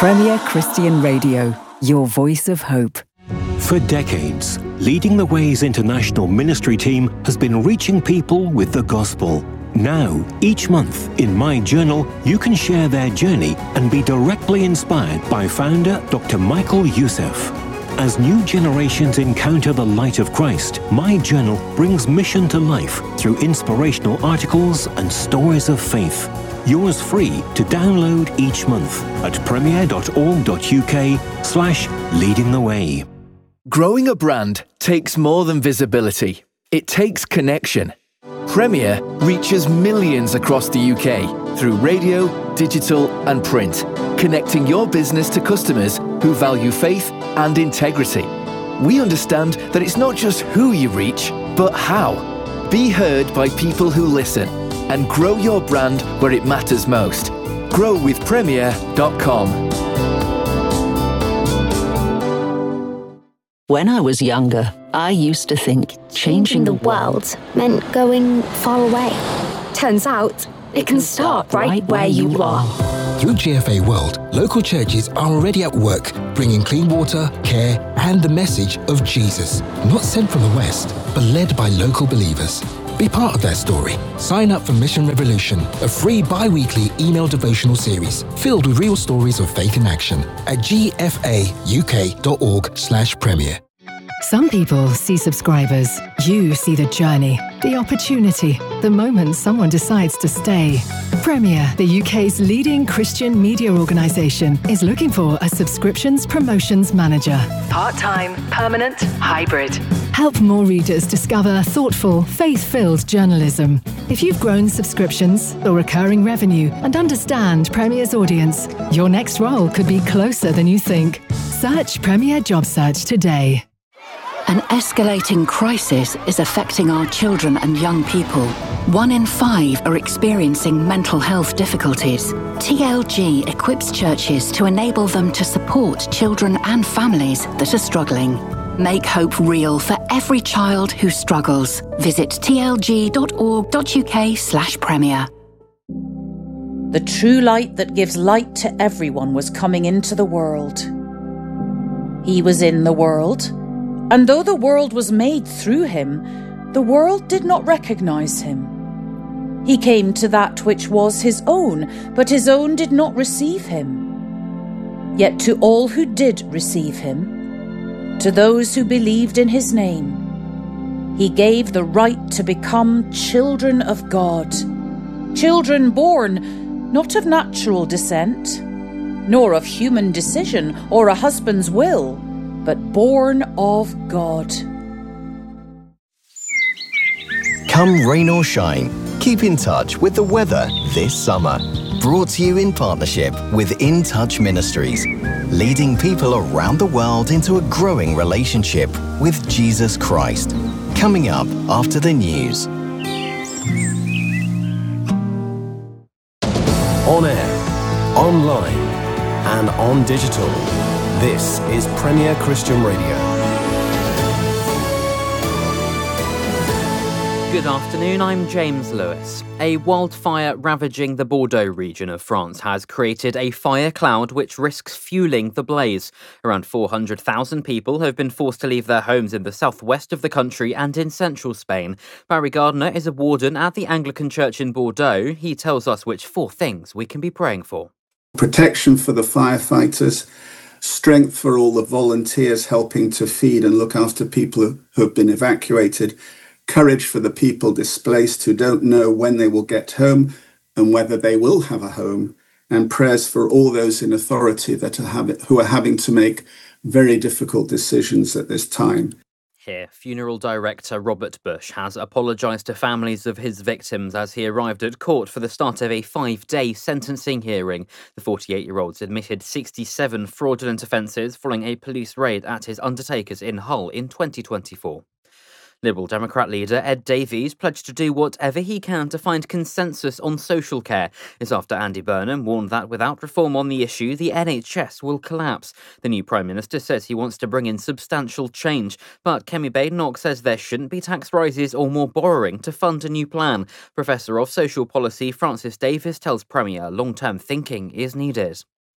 Premier Christian Radio, your voice of hope. For decades, Leading the Way's international ministry team has been reaching people with the gospel. Now, each month, in My Journal, you can share their journey and be directly inspired by founder Dr. Michael Youssef. As new generations encounter the light of Christ, My Journal brings mission to life through inspirational articles and stories of faith. Yours free to download each month at premier.org.uk/leadingtheway. Growing a brand takes more than visibility. It takes connection. Premier reaches millions across the UK through radio, digital and print, connecting your business to customers who value faith and integrity. We understand that it's not just who you reach, but how. Be heard by people who listen and grow your brand where it matters most. Grow with Premier.com. When I was younger, I used to think changing the world meant going far away. Turns out, it can start right where you are. Through GFA World, local churches are already at work, bringing clean water, care, and the message of Jesus. Not sent from the West, but led by local believers. Be part of their story. Sign up for Mission Revolution, a free bi-weekly email devotional series filled with real stories of faith in action at gfauk.org/premier. Some people see subscribers. You see the journey, the opportunity, the moment someone decides to stay. Premier, the UK's leading Christian media organisation, is looking for a subscriptions promotions manager. Part-time, permanent, hybrid. Help more readers discover thoughtful, faith-filled journalism. If you've grown subscriptions or recurring revenue and understand Premier's audience, your next role could be closer than you think. Search Premier Job Search today. An escalating crisis is affecting our children and young people. 1 in 5 are experiencing mental health difficulties. TLG equips churches to enable them to support children and families that are struggling. Make hope real for every child who struggles. Visit tlg.org.uk/premier. The true light that gives light to everyone was coming into the world. He was in the world, and though the world was made through him, the world did not recognize him. He came to that which was his own, but his own did not receive him. Yet to all who did receive him, to those who believed in his name, he gave the right to become children of God. Children born not of natural descent, nor of human decision or a husband's will, but born of God. Come rain or shine, keep in touch with the weather this summer. Brought to you in partnership with In Touch Ministries, leading people around the world into a growing relationship with Jesus Christ. Coming up after the news. On air, online, and on digital. This is Premier Christian Radio. Good afternoon, I'm James Lewis. A wildfire ravaging the Bordeaux region of France has created a fire cloud which risks fueling the blaze. Around 400,000 people have been forced to leave their homes in the southwest of the country and in central Spain. Barry Gardner is a warden at the Anglican Church in Bordeaux. He tells us which 4 things we can be praying for. Protection for the firefighters, strength for all the volunteers helping to feed and look after people who have been evacuated, courage for the people displaced who don't know when they will get home and whether they will have a home, and prayers for all those in authority who are having to make very difficult decisions at this time. Here, funeral director Robert Bush has apologised to families of his victims as he arrived at court for the start of a 5-day sentencing hearing. The 48-year-old's admitted 67 fraudulent offences following a police raid at his undertakers in Hull in 2024. Liberal Democrat leader Ed Davies pledged to do whatever he can to find consensus on social care. It's after Andy Burnham warned that without reform on the issue, the NHS will collapse. The new Prime Minister says he wants to bring in substantial change, but Kemi Badenoch says there shouldn't be tax rises or more borrowing to fund a new plan. Professor of Social Policy Francis Davis tells Premier long-term thinking is needed.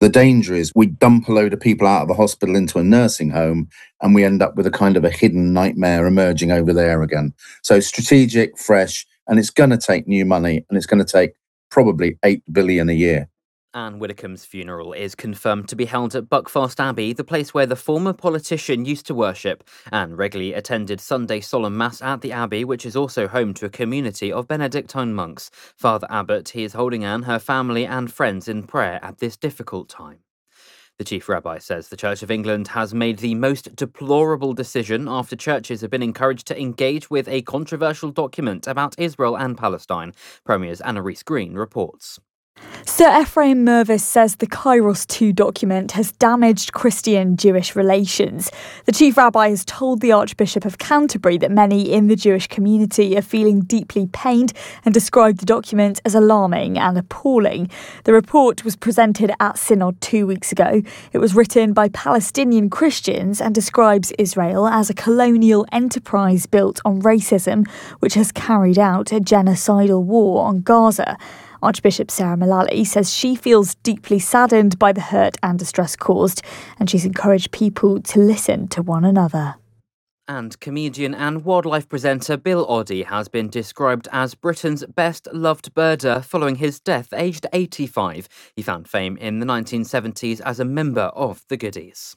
The danger is we dump a load of people out of the hospital into a nursing home and we end up with a kind of a hidden nightmare emerging over there again. So strategic, fresh, and it's going to take new money, and it's going to take probably $8 billion a year. Anne Widdecombe's funeral is confirmed to be held at Buckfast Abbey, the place where the former politician used to worship. Anne regularly attended Sunday solemn mass at the Abbey, which is also home to a community of Benedictine monks. Father Abbott, he is holding Anne, her family and friends in prayer at this difficult time. The chief rabbi says the Church of England has made the most deplorable decision after churches have been encouraged to engage with a controversial document about Israel and Palestine. Premier's Anna Rees-Green reports. Sir Ephraim Mervis says the Kairos 2 document has damaged Christian-Jewish relations. The chief rabbi has told the Archbishop of Canterbury that many in the Jewish community are feeling deeply pained and described the document as alarming and appalling. The report was presented at Synod 2 weeks ago. It was written by Palestinian Christians and describes Israel as a colonial enterprise built on racism, which has carried out a genocidal war on Gaza. Archbishop Sarah Mullally says she feels deeply saddened by the hurt and distress caused, and she's encouraged people to listen to one another. And comedian and wildlife presenter Bill Oddie has been described as Britain's best-loved birder following his death, aged 85. He found fame in the 1970s as a member of the Goodies.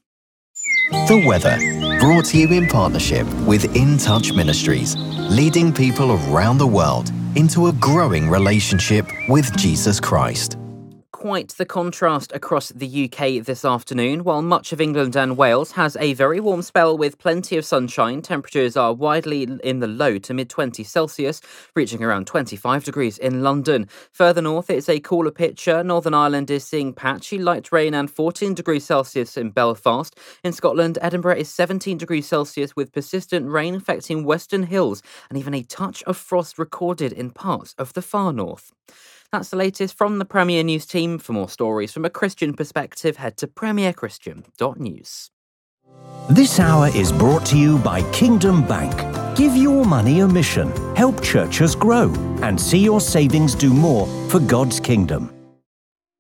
The weather, brought to you in partnership with In Touch Ministries, leading people around the world into a growing relationship with Jesus Christ. Quite the contrast across the UK this afternoon. While much of England and Wales has a very warm spell with plenty of sunshine, temperatures are widely in the low to mid-20s Celsius, reaching around 25 degrees in London. Further north, it's a cooler picture. Northern Ireland is seeing patchy light rain and 14 degrees Celsius in Belfast. In Scotland, Edinburgh is 17 degrees Celsius with persistent rain affecting Western Hills and even a touch of frost recorded in parts of the far north. That's the latest from the Premier News team. For more stories from a Christian perspective, head to premierchristian.news. This hour is brought to you by Kingdom Bank. Give your money a mission, help churches grow, and see your savings do more for God's kingdom.